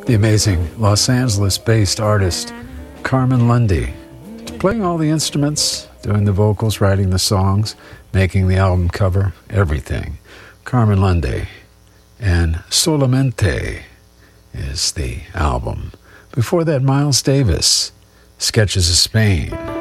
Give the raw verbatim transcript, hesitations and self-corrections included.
The amazing Los Angeles-based artist Carmen Lundy, playing all the instruments, doing the vocals, writing the songs, making the album cover, everything. Carmen Lundy. And Solamente is the album. Before that, Miles Davis, Sketches of Spain.